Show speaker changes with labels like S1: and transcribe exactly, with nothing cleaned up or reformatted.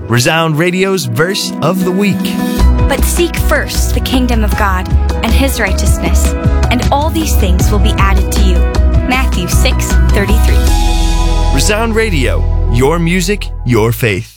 S1: Resound Radio's Verse of the Week.
S2: But seek first the kingdom of God and His righteousness, and all these things will be added to you. Matthew six thirty-three.
S1: Resound Radio, your music, your faith.